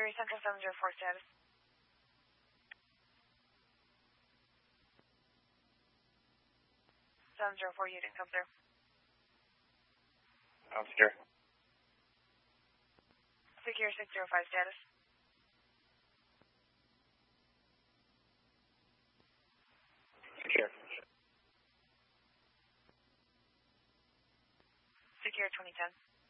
Erie Central 704 status. You didn't come through. Secure. Secure 605 status. Secure. Secure 2010.